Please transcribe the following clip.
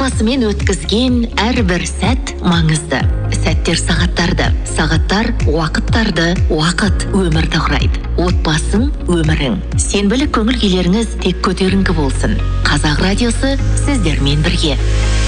отбасымен өткізген әрбір сәт маңызды. Сәттер сағаттарды, сағаттар уақыттарды, уақыт өмірді құрайды. Отбасың өмірің. Сенбілік көңіл күйлеріңіз тек көтеріңкі болсын. Қазақ радиосы сіздермен бірге.